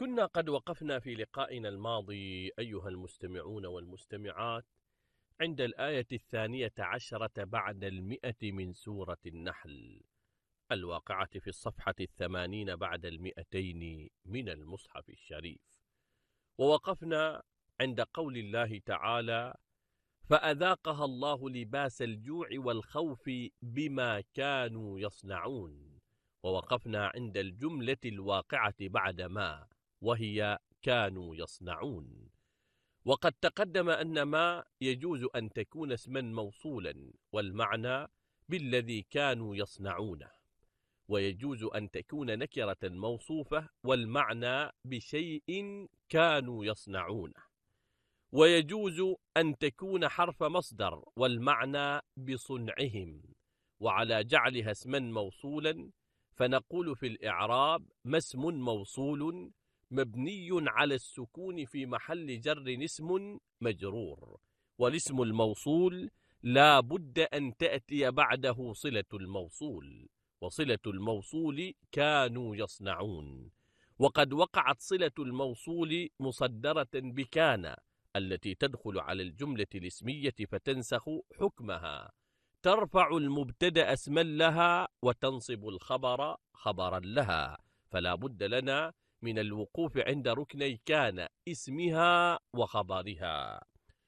كنا قد وقفنا في لقائنا الماضي أيها المستمعون والمستمعات عند الآية 12 بعد 100 من سورة النحل الواقعة في الصفحة 80 بعد 200 من المصحف الشريف. ووقفنا عند قول الله تعالى: فأذاقها الله لباس الجوع والخوف بما كانوا يصنعون. ووقفنا عند الجملة الواقعة بعد ما، وهي كانوا يصنعون. وقد تقدم أن ما يجوز أن تكون اسما موصولا والمعنى بالذي كانوا يصنعونه، ويجوز أن تكون نكرة موصوفة والمعنى بشيء كانوا يصنعونه، ويجوز أن تكون حرف مصدر والمعنى بصنعهم. وعلى جعلها اسما موصولا فنقول في الإعراب: ما اسم موصول مبني على السكون في محل جر اسم مجرور. والاسم الموصول لا بد أن تأتي بعده صلة الموصول، وصلة الموصول كانوا يصنعون. وقد وقعت صلة الموصول مصدرة بكان التي تدخل على الجملة الاسمية فتنسخ حكمها، ترفع المبتدأ اسما لها وتنصب الخبر خبرا لها. فلا بد لنا من الوقوف عند ركني كان اسمها وخبرها.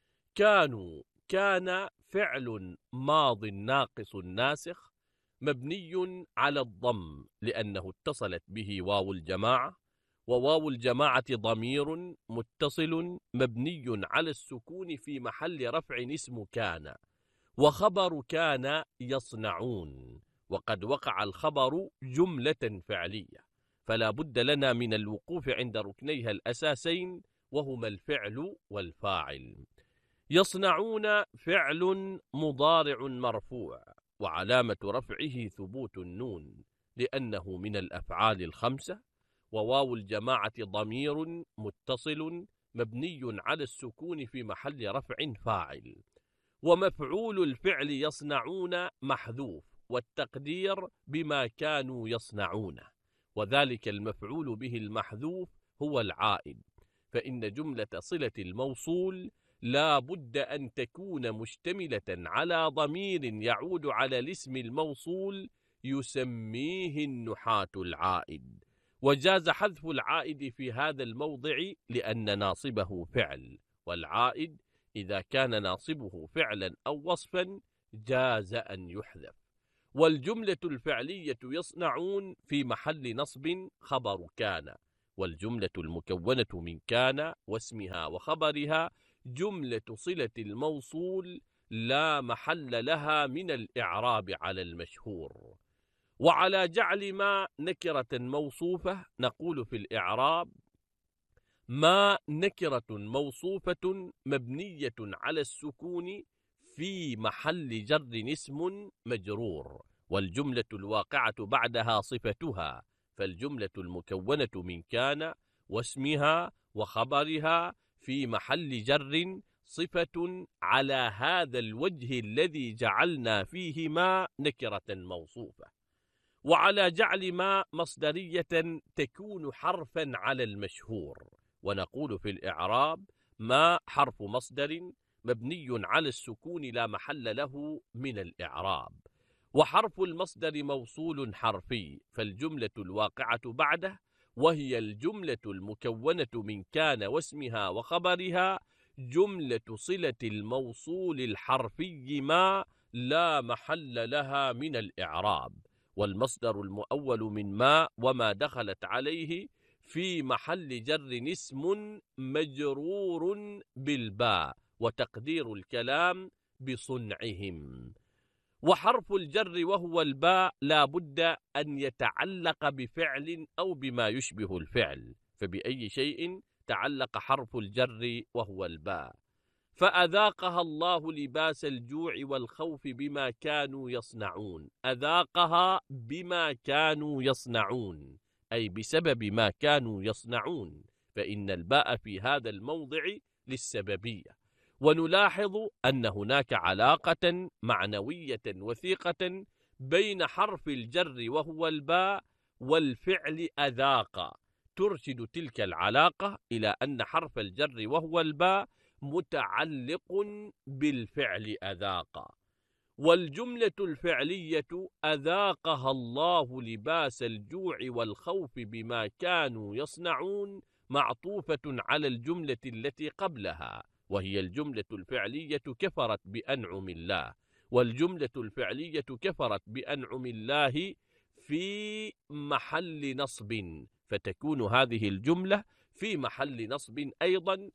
كان فعل ماض ناقص ناسخ مبني على الضم لأنه اتصلت به واو الجماعة، وواو الجماعة ضمير متصل مبني على السكون في محل رفع اسم كان، وخبر كان يصنعون. وقد وقع الخبر جملة فعلية، فلا بد لنا من الوقوف عند ركنيها الأساسين وهما الفعل والفاعل. يصنعون فعل مضارع مرفوع وعلامة رفعه ثبوت النون لأنه من الأفعال الخمسة، وواو الجماعة ضمير متصل مبني على السكون في محل رفع فاعل. ومفعول الفعل يصنعون محذوف والتقدير بما كانوا يصنعونه، وذلك المفعول به المحذوف هو العائد. فإن جملة صلة الموصول لا بد أن تكون مشتملة على ضمير يعود على الاسم الموصول يسميه النحاة العائد. وجاز حذف العائد في هذا الموضع لأن ناصبه فعل، والعائد إذا كان ناصبه فعلا أو وصفا جاز أن يحذف. والجملة الفعلية يصنعون في محل نصب خبر كان، والجملة المكونة من كان واسمها وخبرها جملة صلة الموصول لا محل لها من الإعراب على المشهور. وعلى جعل ما نكرة موصوفة نقول في الإعراب: ما نكرة موصوفة مبنية على السكون في محل جر اسم مجرور، والجملة الواقعة بعدها صفتها، فالجملة المكونة من كان واسمها وخبرها في محل جر صفة على هذا الوجه الذي جعلنا فيه ما نكرة موصوفة. وعلى جعل ما مصدرية تكون حرفا على المشهور، ونقول في الإعراب: ما حرف مصدر مبني على السكون لا محل له من الإعراب. وحرف المصدر موصول حرفي، فالجملة الواقعة بعده وهي الجملة المكونة من كان واسمها وخبرها جملة صلة الموصول الحرفي ما لا محل لها من الإعراب. والمصدر المؤول من ما وما دخلت عليه في محل جر اسم مجرور بالباء، وتقدير الكلام بصنعهم. وحرف الجر وهو الباء لا بد أن يتعلق بفعل أو بما يشبه الفعل، فبأي شيء تعلق حرف الجر وهو الباء. فأذاقها الله لباس الجوع والخوف بما كانوا يصنعون. أذاقها بما كانوا يصنعون أي بسبب ما كانوا يصنعون، فإن الباء في هذا الموضع للسببية. ونلاحظ أن هناك علاقة معنوية وثيقة بين حرف الجر وهو الباء والفعل أذاق، ترشد تلك العلاقة إلى أن حرف الجر وهو الباء متعلق بالفعل أذاق، والجملة الفعلية أذاقها الله لباس الجوع والخوف بما كانوا يصنعون معطوفة على الجملة التي قبلها، وهي الجملة الفعلية كفرت بأنعم الله، والجملة الفعلية كفرت بأنعم الله في محل نصب، فتكون هذه الجملة في محل نصب أيضا،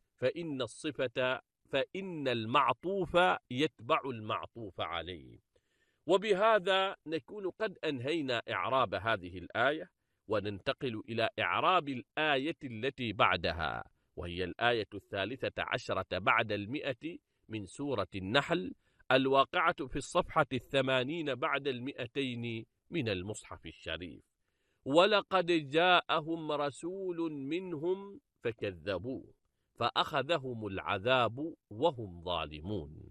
فإن المعطوف يتبع المعطوف عليه. وبهذا نكون قد أنهينا إعراب هذه الآية، وننتقل إلى إعراب الآية التي بعدها، وهي الآية 13 بعد 100 من سورة النحل، الواقعة في الصفحة 80 بعد 200 من المصحف الشريف. ولقد جاءهم رسول منهم فكذبوه فأخذهم العذاب وهم ظالمون.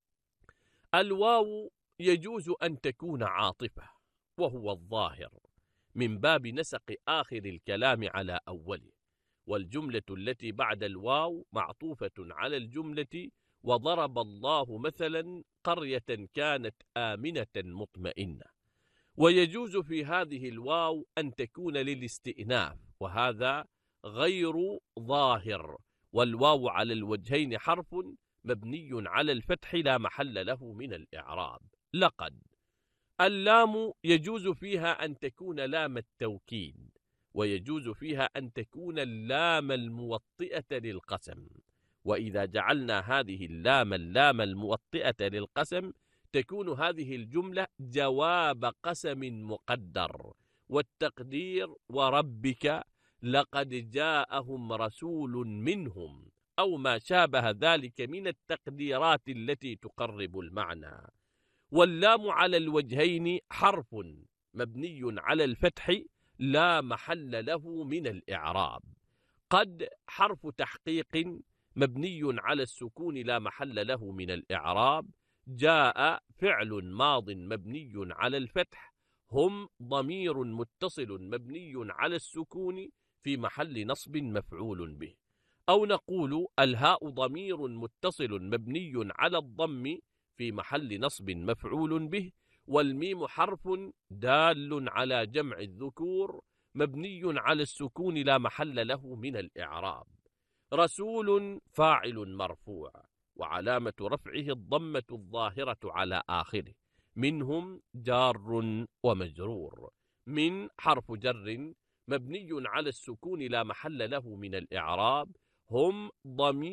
الواو يجوز أن تكون عاطفة، وهو الظاهر من باب نسق آخر الكلام على أوله، والجملة التي بعد الواو معطوفة على الجملة وضرب الله مثلا قرية كانت آمنة مطمئنة. ويجوز في هذه الواو أن تكون للاستئناف، وهذا غير ظاهر، والواو على الوجهين حرف مبني على الفتح لا محل له من الإعراب. لقد. اللام يجوز فيها أن تكون لام التوكيد، ويجوز فيها أن تكون اللام الموطئة للقسم، وإذا جعلنا هذه اللام الموطئة للقسم تكون هذه الجملة جواب قسم مقدر، والتقدير وربك لقد جاءهم رسول منهم، أو ما شابه ذلك من التقديرات التي تقرب المعنى. واللام على الوجهين حرف مبني على الفتح لا محل له من الإعراب. قد حرف تحقيق مبني على السكون لا محل له من الإعراب. جاء فعل ماض مبني على الفتح. هم ضمير متصل مبني على السكون في محل نصب مفعول به. أو نقول الهاء ضمير متصل مبني على الضم في محل نصب مفعول به. والميم حرف دال على جمع الذكور مبني على السكون لا محل له من الإعراب. رسول فاعل مرفوع، وعلامة رفعه الضمة الظاهرة على آخره. منهم جار ومجرور. من حرف جر مبني على السكون لا محل له من الإعراب. هم ضمير